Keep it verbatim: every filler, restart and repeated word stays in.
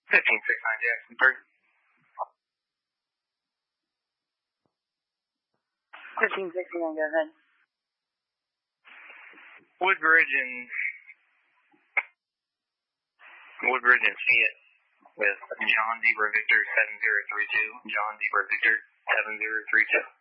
fifteen six nine Jackson, third. fifteen sixty-nine, go ahead. Woodbridge and Woodbridge and Fiat with John Zebra Victor seven zero three two. John Zebra Victor seven zero three two.